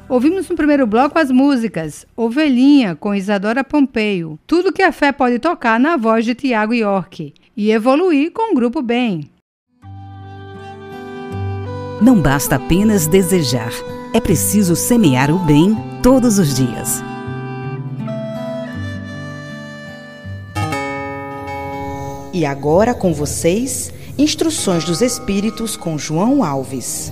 Ouvimos no primeiro bloco as músicas Ovelhinha, com Isadora Pompeio, Tudo que a Fé Pode Tocar, na voz de Tiago York, e Evoluir, com o Grupo Bem. Não basta apenas desejar, é preciso semear o bem todos os dias. E agora com vocês, Instruções dos Espíritos com João Alves.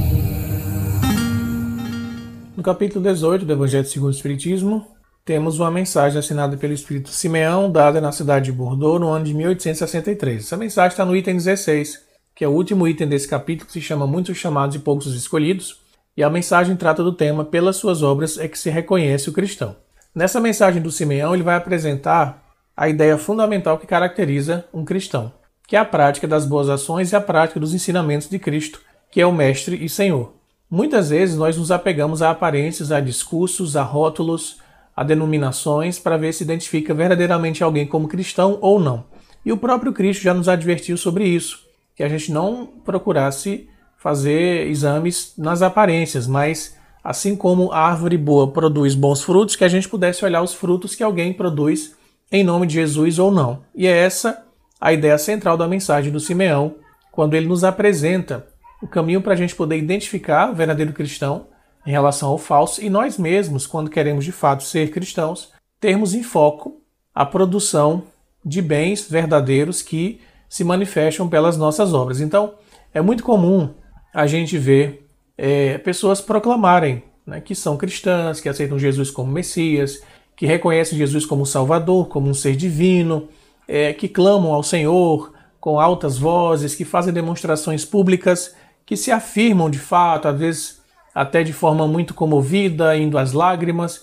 No capítulo 18 do Evangelho segundo o Espiritismo, temos uma mensagem assinada pelo Espírito Simeão, dada na cidade de Bordeaux no ano de 1863. Essa mensagem está no item 16, que é o último item desse capítulo, que se chama Muitos Chamados e Poucos Escolhidos, e a mensagem trata do tema Pelas suas obras é que se reconhece o cristão. Nessa mensagem do Simeão, ele vai apresentar a ideia fundamental que caracteriza um cristão, que é a prática das boas ações e a prática dos ensinamentos de Cristo, que é o Mestre e Senhor. Muitas vezes nós nos apegamos a aparências, a discursos, a rótulos, a denominações, para ver se identifica verdadeiramente alguém como cristão ou não. E o próprio Cristo já nos advertiu sobre isso, que a gente não procurasse fazer exames nas aparências, mas assim como a árvore boa produz bons frutos, que a gente pudesse olhar os frutos que alguém produz em nome de Jesus ou não. E é essa a ideia central da mensagem do Simeão, quando ele nos apresenta o caminho para a gente poder identificar o verdadeiro cristão em relação ao falso, e nós mesmos, quando queremos de fato ser cristãos, termos em foco a produção de bens verdadeiros que se manifestam pelas nossas obras. Então, é muito comum a gente ver pessoas proclamarem, né, que são cristãs, que aceitam Jesus como Messias, que reconhecem Jesus como Salvador, como um ser divino, que clamam ao Senhor com altas vozes, que fazem demonstrações públicas, que se afirmam de fato, às vezes até de forma muito comovida, indo às lágrimas,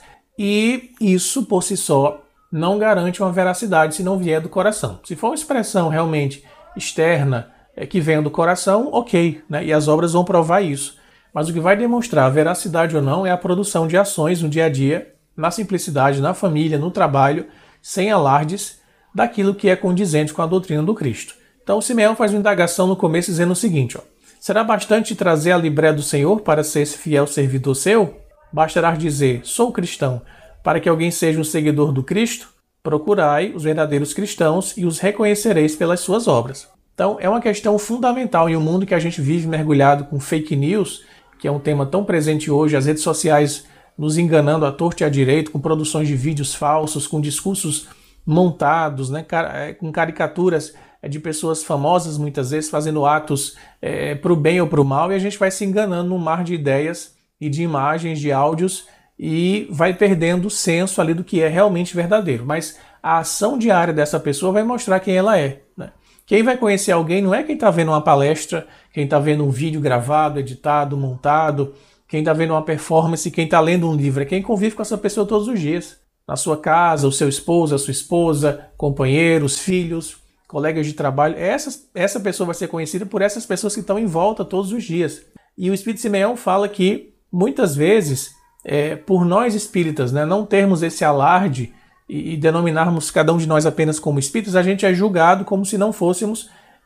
e isso por si só não garante uma veracidade se não vier do coração. Se for uma expressão realmente externa, que venha do coração, ok, né? E as obras vão provar isso. Mas o que vai demonstrar a veracidade ou não é a produção de ações no dia a dia, na simplicidade, na família, no trabalho, sem alardes, daquilo que é condizente com a doutrina do Cristo. Então o Simeão faz uma indagação no começo dizendo o seguinte: será bastante trazer a libré do Senhor para ser esse fiel servidor seu? Bastará dizer, sou cristão, para que alguém seja um seguidor do Cristo? Procurai os verdadeiros cristãos e os reconhecereis pelas suas obras. Então é uma questão fundamental em um mundo que a gente vive mergulhado com fake news, que é um tema tão presente hoje, as redes sociais nos enganando à torta e à direita, com produções de vídeos falsos, com discursos montados, né, com caricaturas de pessoas famosas, muitas vezes, fazendo atos para o bem ou para o mal, e a gente vai se enganando num mar de ideias e de imagens, de áudios, e vai perdendo o senso ali do que é realmente verdadeiro. Mas a ação diária dessa pessoa vai mostrar quem ela é, né? Quem vai conhecer alguém não é quem está vendo uma palestra, quem está vendo um vídeo gravado, editado, montado, quem está vendo uma performance, quem está lendo um livro, é quem convive com essa pessoa todos os dias. Na sua casa, o seu esposo, a sua esposa, companheiros, filhos, colegas de trabalho. Essa pessoa vai ser conhecida por essas pessoas que estão em volta todos os dias. E o Espírito Simeão fala que, muitas vezes, por nós espíritas, né, não termos esse alarde e denominarmos cada um de nós apenas como espíritas, a gente é julgado como se não fôssemos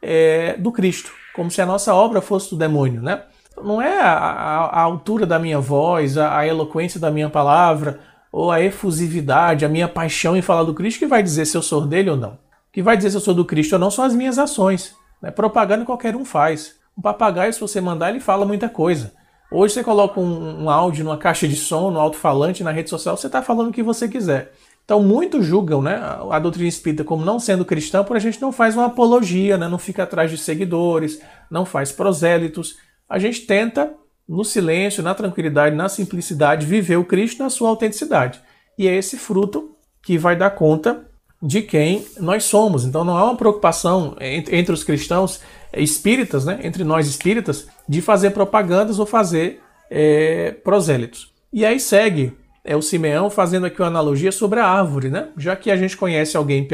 do Cristo, como se a nossa obra fosse do demônio, né? Não é a altura da minha voz, a eloquência da minha palavra, ou a efusividade, a minha paixão em falar do Cristo que vai dizer se eu sou dele ou não. O que vai dizer se eu sou do Cristo ou não são as minhas ações, né? Propaganda qualquer um faz. Um papagaio, se você mandar, ele fala muita coisa. Hoje você coloca um áudio numa caixa de som, no alto-falante, na rede social, você está falando o que você quiser. Então muitos julgam, né, a doutrina espírita como não sendo cristã, porque a gente não faz uma apologia, né, não fica atrás de seguidores, não faz prosélitos. A gente tenta, no silêncio, na tranquilidade, na simplicidade, viver o Cristo na sua autenticidade. E é esse fruto que vai dar conta de quem nós somos. Então não há uma preocupação entre os cristãos espíritas, né, entre nós espíritas, de fazer propagandas ou fazer prosélitos. E aí segue o Simeão fazendo aqui uma analogia sobre a árvore, né? Já que a gente conhece alguém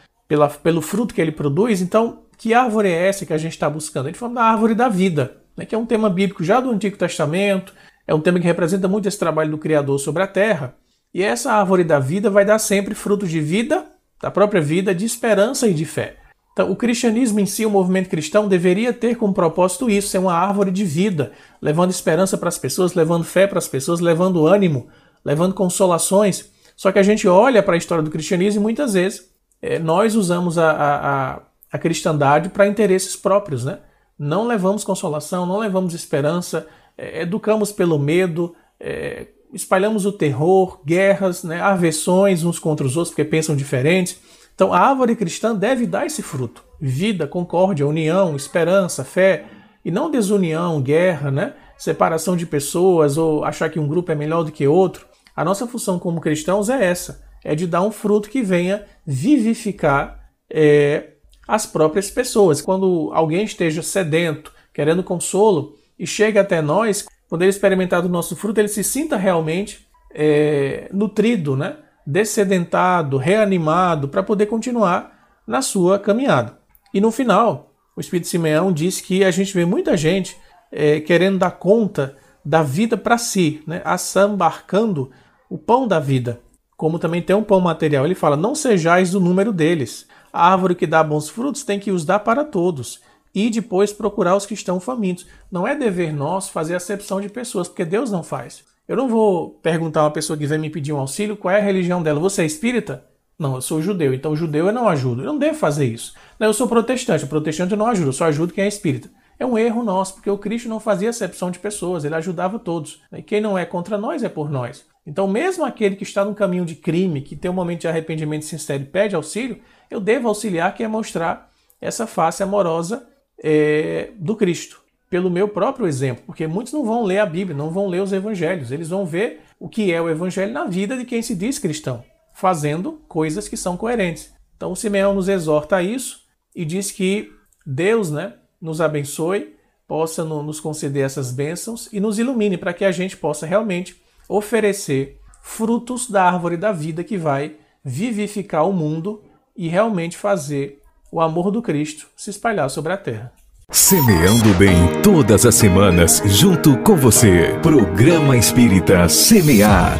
pelo fruto que ele produz, então que árvore é essa que a gente está buscando? Ele fala da árvore da vida, né, que é um tema bíblico já do Antigo Testamento, é um tema que representa muito esse trabalho do Criador sobre a terra, e essa árvore da vida vai dar sempre frutos de vida, da própria vida, de esperança e de fé. Então, o cristianismo em si, o movimento cristão, deveria ter como propósito isso, ser uma árvore de vida, levando esperança para as pessoas, levando fé para as pessoas, levando ânimo, levando consolações. Só que a gente olha para a história do cristianismo e muitas vezes nós usamos a cristandade para interesses próprios, né? Não levamos consolação, não levamos esperança, educamos pelo medo, espalhamos o terror, guerras, né? Aversões uns contra os outros porque pensam diferentes. Então a árvore cristã deve dar esse fruto: vida, concórdia, união, esperança, fé, e não desunião, guerra, né? Separação de pessoas ou achar que um grupo é melhor do que outro. A nossa função como cristãos é essa, é de dar um fruto que venha vivificar as próprias pessoas. Quando alguém esteja sedento, querendo consolo, e chega até nós, quando ele experimentar do nosso fruto, ele se sinta realmente nutrido, né? Dessedentado, reanimado, para poder continuar na sua caminhada. E no final, o Espírito Simeão diz que a gente vê muita gente querendo dar conta da vida para si, né? Assambarcando o pão da vida. Como também tem um pão material. Ele fala: não sejais do número deles. A árvore que dá bons frutos tem que os dar para todos. E depois procurar os que estão famintos. Não é dever nosso fazer acepção de pessoas, porque Deus não faz. Eu não vou perguntar a uma pessoa que vem me pedir um auxílio qual é a religião dela. Você é espírita? Não, eu sou judeu. Então judeu eu não ajudo. Eu não devo fazer isso. Não, eu sou protestante. O protestante eu não ajudo. Eu só ajudo quem é espírita. É um erro nosso, porque o Cristo não fazia acepção de pessoas. Ele ajudava todos. E quem não é contra nós é por nós. Então mesmo aquele que está no caminho de crime, que tem um momento de arrependimento sincero e pede auxílio, eu devo auxiliar, que é mostrar essa face amorosa do Cristo, pelo meu próprio exemplo, porque muitos não vão ler a Bíblia, não vão ler os evangelhos, eles vão ver o que é o evangelho na vida de quem se diz cristão, fazendo coisas que são coerentes. Então o Simeão nos exorta a isso e diz que Deus, né, nos abençoe, possa nos conceder essas bênçãos e nos ilumine para que a gente possa realmente oferecer frutos da árvore da vida que vai vivificar o mundo e realmente fazer o amor do Cristo se espalhar sobre a terra. Semeando bem todas as semanas, junto com você. Programa Espírita Semear.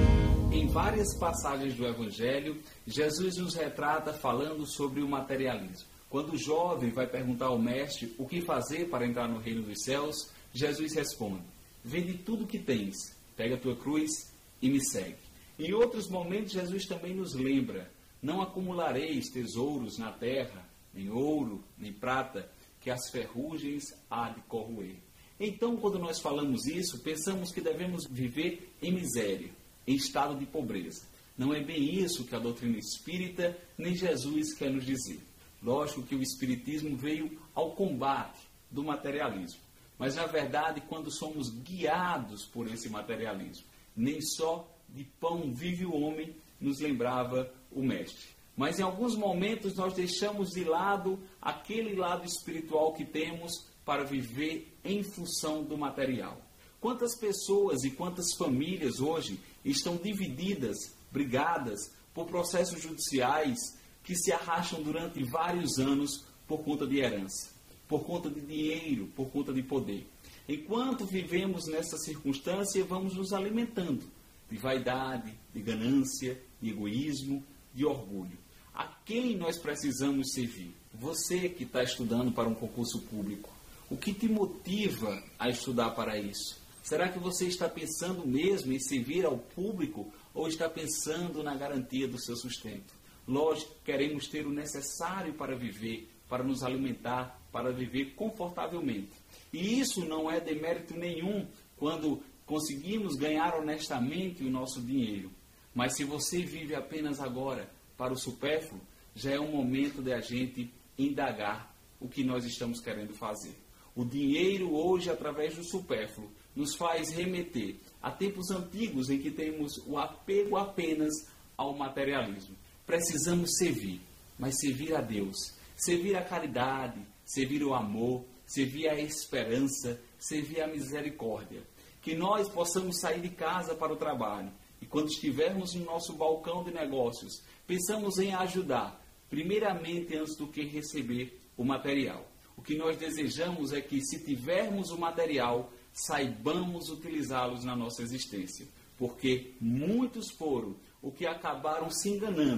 Em várias passagens do Evangelho, Jesus nos retrata falando sobre o materialismo. Quando o jovem vai perguntar ao mestre o que fazer para entrar no reino dos céus, Jesus responde: vende tudo o que tens, pega a tua cruz e me segue. Em outros momentos, Jesus também nos lembra: não acumulareis tesouros na terra, nem ouro, nem prata, que as ferrugens há de corroer. Então, quando nós falamos isso, pensamos que devemos viver em miséria, em estado de pobreza. Não é bem isso que a doutrina espírita, nem Jesus quer nos dizer. Lógico que o espiritismo veio ao combate do materialismo. Mas, na verdade, quando somos guiados por esse materialismo, nem só de pão vive o homem, nos lembrava o mestre. Mas em alguns momentos nós deixamos de lado aquele lado espiritual que temos para viver em função do material. Quantas pessoas e quantas famílias hoje estão divididas, brigadas por processos judiciais que se arrastam durante vários anos por conta de herança, por conta de dinheiro, por conta de poder. Enquanto vivemos nessa circunstância, vamos nos alimentando de vaidade, de ganância, de egoísmo, de orgulho. A quem nós precisamos servir? Você que está estudando para um concurso público, o que te motiva a estudar para isso? Será que você está pensando mesmo em servir ao público ou está pensando na garantia do seu sustento? Lógico, queremos ter o necessário para viver, para nos alimentar, para viver confortavelmente. E isso não é demérito nenhum quando conseguimos ganhar honestamente o nosso dinheiro. Mas se você vive apenas agora para o supérfluo, já é um momento de a gente indagar o que nós estamos querendo fazer. O dinheiro hoje, através do supérfluo, nos faz remeter a tempos antigos em que temos o apego apenas ao materialismo. Precisamos servir, mas servir a Deus, servir a caridade, servir o amor, servir a esperança, servir a misericórdia. Que nós possamos sair de casa para o trabalho e quando estivermos no nosso balcão de negócios, pensamos em ajudar, primeiramente antes do que receber o material. O que nós desejamos é que, se tivermos o material, saibamos utilizá-los na nossa existência. Porque muitos foram os que acabaram se enganando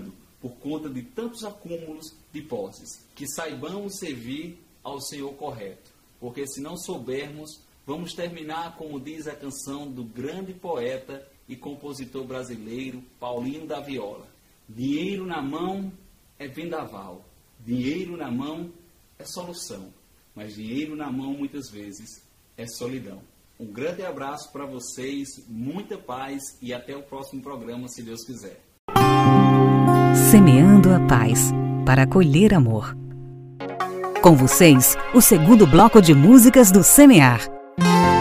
por conta de tantos acúmulos de posses. Que saibamos servir ao Senhor correto, porque se não soubermos, vamos terminar como diz a canção do grande poeta e compositor brasileiro Paulinho da Viola. Dinheiro na mão é vendaval, dinheiro na mão é solução, mas dinheiro na mão muitas vezes é solidão. Um grande abraço para vocês, muita paz e até o próximo programa, se Deus quiser. Semeando a paz para colher amor. Com vocês, o segundo bloco de músicas do Semear.